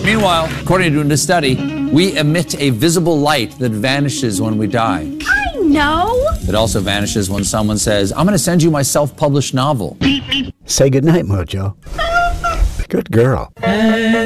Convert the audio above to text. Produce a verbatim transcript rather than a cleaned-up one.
Meanwhile, according to a new study, we emit a visible light that vanishes when we die. I know. It also vanishes when someone says, I'm going to send you my self-published novel. Say goodnight, Mojo. Good girl.